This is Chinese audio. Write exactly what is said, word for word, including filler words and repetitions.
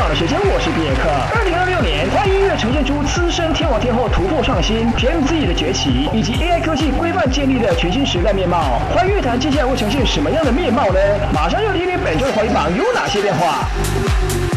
的时间，我是比尔克。二零二六年，华语音乐呈现出资深天王天后突破创新、P M Z 的崛起，以及 A I 科技规范建立的全新时代面貌。华语乐坛接下来会呈现什么样的面貌呢？马上要听听本周的华语榜有哪些变化。